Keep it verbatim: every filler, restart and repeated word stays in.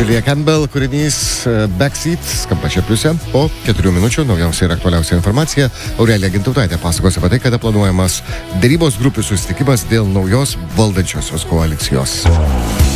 Julia Campbell kūrinys Backseat skamba čia pliuse. Po keturių minučių naujausia ir aktualiausia informacija. Aurelija Gintautaitė pasakos apie tai, kada planuojamas derybos grupių susitikimas dėl naujos valdančiosios koalicijos.